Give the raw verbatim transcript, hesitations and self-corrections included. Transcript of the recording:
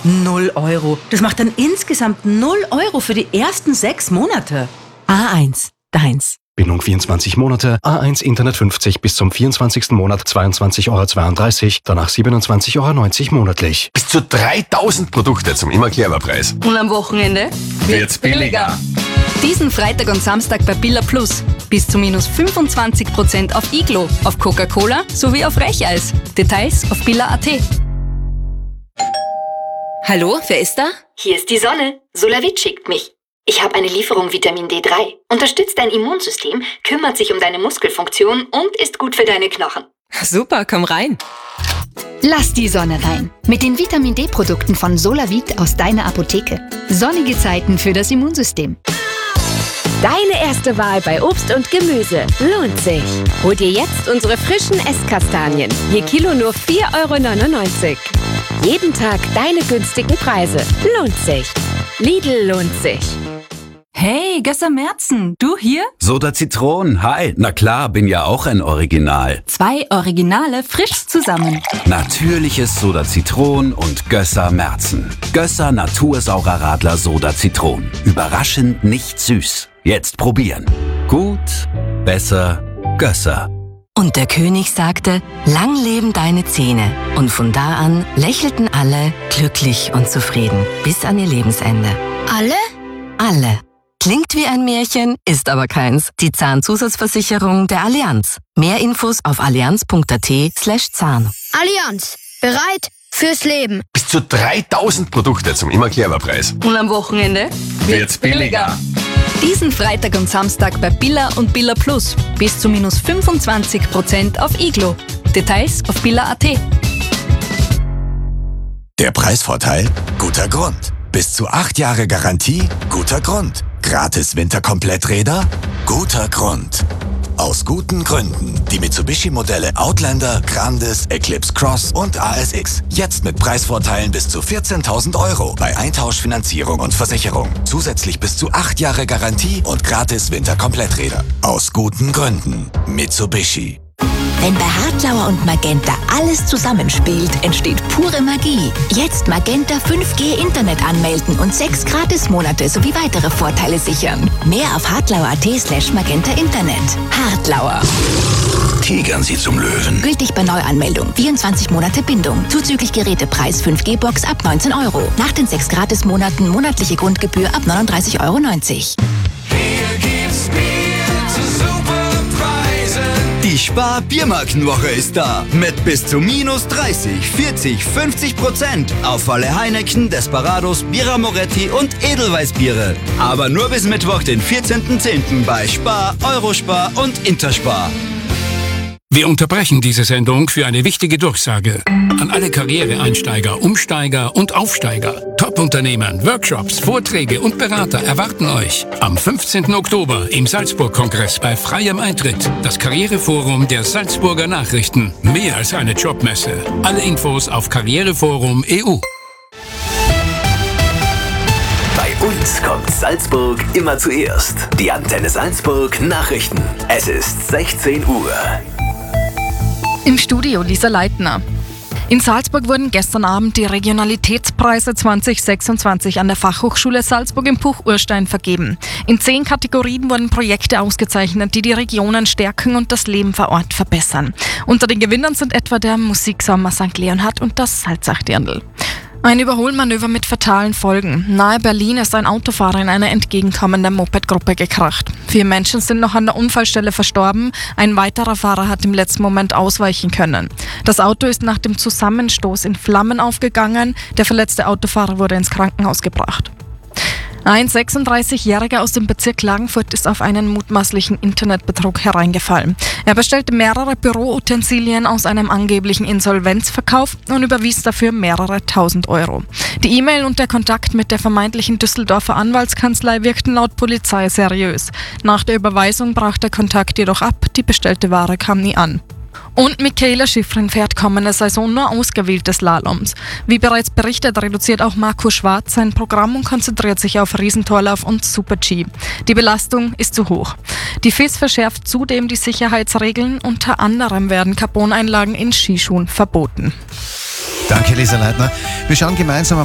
Null Euro. Das macht dann insgesamt null Euro für die ersten sechs Monate. A eins, deins. Bindung vierundzwanzig Monate, A eins Internet fünfzig bis zum vierundzwanzigsten Monat zweiundzwanzig Euro zweiunddreißig, danach siebenundzwanzig Euro neunzig monatlich. Bis zu dreitausend Produkte zum immer Preis. Und am Wochenende wird's billiger. Diesen Freitag und Samstag bei Billa Plus. Bis zu minus fünfundzwanzig Prozent auf Iglo, auf Coca-Cola sowie auf Recheis. Details auf billa punkt at. Hallo, wer ist da? Hier ist die Sonne. Solavit schickt mich. Ich habe eine Lieferung Vitamin D drei. Unterstützt dein Immunsystem, kümmert sich um deine Muskelfunktion und ist gut für deine Knochen. Super, komm rein. Lass die Sonne rein. Mit den Vitamin D-Produkten von Solavit aus deiner Apotheke. Sonnige Zeiten für das Immunsystem. Deine erste Wahl bei Obst und Gemüse lohnt sich. Hol dir jetzt unsere frischen Esskastanien. Je Kilo nur vier Euro neunundneunzig. Jeden Tag deine günstigen Preise. Lohnt sich. Lidl lohnt sich. Hey, Gösser Merzen, du hier? Soda Zitron, hi. Na klar, bin ja auch ein Original. Zwei Originale frisch zusammen. Natürliches Soda Zitron und Gösser Merzen. Gösser Natursaurer Radler Soda Zitron. Überraschend nicht süß. Jetzt probieren. Gut, besser, Gösser. Und der König sagte, lang leben deine Zähne. Und von da an lächelten alle glücklich und zufrieden bis an ihr Lebensende. Alle? Alle. Klingt wie ein Märchen, ist aber keins. Die Zahnzusatzversicherung der Allianz. Mehr Infos auf allianz punkt at slash Zahn. Allianz. Bereit fürs Leben. Bis zu dreitausend Produkte zum immer Preis. Und am Wochenende wird's billiger. Diesen Freitag und Samstag bei Billa und Billa Plus. Bis zu minus fünfundzwanzig Prozent auf Iglo. Details auf billa punkt at. Der Preisvorteil? Guter Grund. Bis zu acht Jahre Garantie? Guter Grund. Gratis Winterkompletträder? Guter Grund. Aus guten Gründen. Die Mitsubishi-Modelle Outlander, Grandis, Eclipse Cross und A S X. Jetzt mit Preisvorteilen bis zu vierzehntausend Euro bei Eintauschfinanzierung und Versicherung. Zusätzlich bis zu acht Jahre Garantie und gratis Winterkompletträder. Aus guten Gründen. Mitsubishi. Wenn bei Hartlauer und Magenta alles zusammenspielt, entsteht pure Magie. Jetzt Magenta fünf G Internet anmelden und sechs Gratismonate sowie weitere Vorteile sichern. Mehr auf hartlauer punkt at slash magenta Internet. Hartlauer. Tigern Sie zum Löwen. Gültig bei Neuanmeldung. vierundzwanzig Monate Bindung. Zuzüglich Gerätepreis fünf G Box ab neunzehn Euro. Nach den sechs Gratismonaten monatliche Grundgebühr ab neununddreißig Euro neunzig. Hier gibt's Bier zu super Preisen. Die Spar-Biermarkenwoche ist da. Mit bis zu minus dreißig, vierzig, fünfzig Prozent auf alle Heineken, Desperados, Birra Moretti und Edelweißbiere. Aber nur bis Mittwoch, den vierzehnten zehnten bei Spar, Eurospar und Interspar. Wir unterbrechen diese Sendung für eine wichtige Durchsage. An alle Karriereeinsteiger, Umsteiger und Aufsteiger. Top-Unternehmen, Workshops, Vorträge und Berater erwarten euch am fünfzehnten Oktober im Salzburg-Kongress bei freiem Eintritt. Das Karriereforum der Salzburger Nachrichten. Mehr als eine Jobmesse. Alle Infos auf Karriereforum punkt e u. Bei uns kommt Salzburg immer zuerst. Die Antenne Salzburg Nachrichten. Es ist sechzehn Uhr. Im Studio Lisa Leitner. In Salzburg wurden gestern Abend die Regionalitätspreise zwanzig sechsundzwanzig an der Fachhochschule Salzburg im Puch-Urstein vergeben. In zehn Kategorien wurden Projekte ausgezeichnet, die die Regionen stärken und das Leben vor Ort verbessern. Unter den Gewinnern sind etwa der Musiksommer Sankt Leonhard und das Salzachdirndl. Ein Überholmanöver mit fatalen Folgen. Nahe Berlin ist ein Autofahrer in eine entgegenkommende Mopedgruppe gekracht. Vier Menschen sind noch an der Unfallstelle verstorben. Ein weiterer Fahrer hat im letzten Moment ausweichen können. Das Auto ist nach dem Zusammenstoß in Flammen aufgegangen. Der verletzte Autofahrer wurde ins Krankenhaus gebracht. Ein sechsunddreißigjähriger aus dem Bezirk Klagenfurt ist auf einen mutmaßlichen Internetbetrug hereingefallen. Er bestellte mehrere Büroutensilien aus einem angeblichen Insolvenzverkauf und überwies dafür mehrere tausend Euro. Die E-Mail und der Kontakt mit der vermeintlichen Düsseldorfer Anwaltskanzlei wirkten laut Polizei seriös. Nach der Überweisung brach der Kontakt jedoch ab, die bestellte Ware kam nie an. Und Michaela Schifrin fährt kommende Saison nur ausgewählte Slaloms. Wie bereits berichtet, reduziert auch Marco Schwarz sein Programm und konzentriert sich auf Riesentorlauf und Super-G. Die Belastung ist zu hoch. Die F I S verschärft zudem die Sicherheitsregeln. Unter anderem werden Carboneinlagen in Skischuhen verboten. Danke, Lisa Leitner. Wir schauen gemeinsam auf